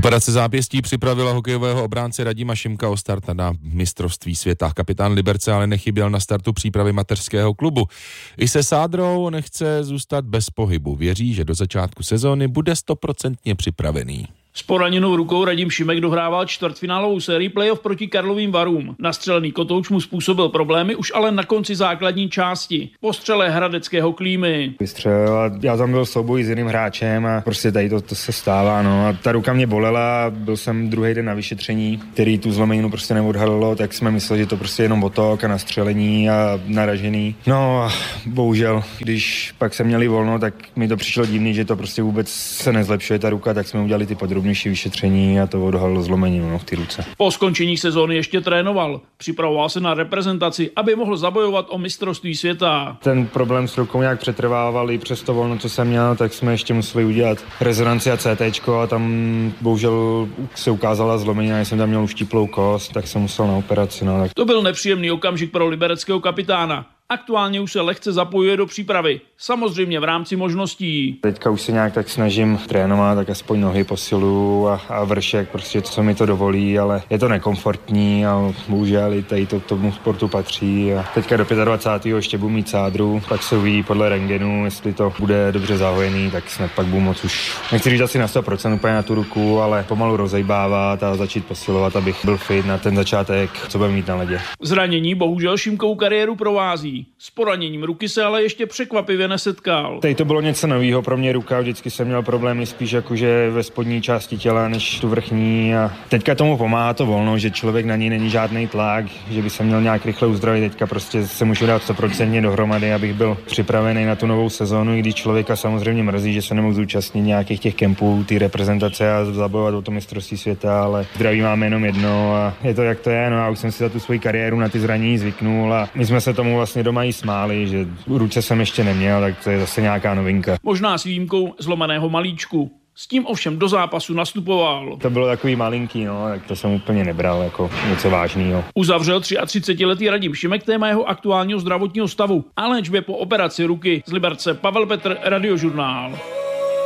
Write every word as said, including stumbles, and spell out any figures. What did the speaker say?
Operace zápěstí připravila hokejového obránce Radima Šimka o start na mistrovství světa. Kapitán Liberce ale nechyběl na startu přípravy mateřského klubu. I se sádrou nechce zůstat bez pohybu. Věří, že do začátku sezóny bude stoprocentně připravený. S poraněnou rukou Radim Šimek dohrával čtvrtfinálovou sérii playoff proti Karlovým Varům. Nastřelený kotouč mu způsobil problémy už ale na konci základní části. Po střele hradeckého Klímy. Vystřelil a já tam byl v souboji s jiným hráčem a prostě tady to, to se stává. No. A ta ruka mě bolela, byl jsem druhý den na vyšetření, který tu zlomeninu prostě neodhalilo, tak jsme mysleli, že to prostě jenom otok a nastřelení a naražený. No a bohužel, když pak se měli volno, tak mi to přišlo divný, že to prostě vůbec se nezlepšuje ta ruka, tak jsme udělali ty podrobnosti vyšetření a to odhalilo zlomeninu no, v té ruce. Po skončení sezóny ještě trénoval. Připravoval se na reprezentaci, aby mohl zabojovat o mistrovství světa. Ten problém s rukou nějak přetrvával i přes to volno, co jsem měl, tak jsme ještě museli udělat rezonanci a cé téčko a tam bohužel se ukázala zlomenina, já jsem tam měl uštíplou kost, tak jsem musel na operaci. No, tak... To byl nepříjemný okamžik pro libereckého kapitána. Aktuálně už se lehce zapojuje do přípravy, samozřejmě v rámci možností. Teďka už se nějak tak snažím trénovat, tak aspoň nohy posilu a, a vršek, prostě co mi to dovolí, ale je to nekomfortní a bohužel i tady to k tomu sportu patří. A teďka do dvacátého pátého ještě budu mít sádru, pak se uvidí podle rentgenu, jestli to bude dobře zahojený, tak snad pak budu moc už, nechci říct asi na sto procent úplně na tu ruku, ale pomalu rozejbávat a začít posilovat, abych byl fit na ten začátek, co budeme mít na ledě. Zranění bohužel Šimkovu kariéru provází. S poraněním ruky se ale ještě překvapivě nesetkal. Tady to bylo něco nového pro mě ruka, vždycky jsem měl problémy spíš jakože ve spodní části těla než tu vrchní a teďka tomu pomáhá to volno, že člověk na ní není žádný tlak, že by se měl nějak rychle uzdravit, teďka prostě se můžu dát sto procent dohromady, abych byl připravený na tu novou sezónu, i když člověka samozřejmě mrzí, že se nemohl zúčastnit nějakých těch kempů, ty reprezentace a zabojovat o to mistrovství světa, ale zdraví máme jenom jedno a je to jak to je, no a už jsem si za tu svoji kariéru na ty zranění zvyknul a my jsme se tomu vlastně doma i smáli, že ruce jsem ještě neměl, tak to je zase nějaká novinka. Možná s výjimkou zlomeného malíčku. S tím ovšem do zápasu nastupoval. To bylo takový malinký, no, tak to jsem úplně nebral jako něco vážného. Uzavřel třiatřicetiletý Radim Šimek téma jeho aktuálního zdravotního stavu a léčbě po operaci ruky. Z Liberce Pavel Petr, Radiožurnál.